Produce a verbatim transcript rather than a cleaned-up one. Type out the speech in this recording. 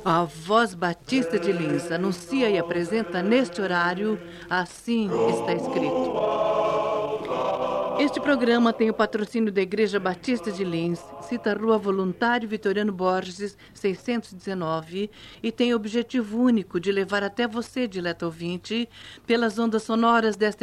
A Voz Batista de Lins anuncia e apresenta neste horário Assim Está Escrito. Este programa tem o patrocínio da Igreja Batista de Lins, cita Rua Voluntário Vitoriano Borges, seiscentos e dezenove, e tem o objetivo único de levar até você, dileto ouvinte, pelas ondas sonoras desta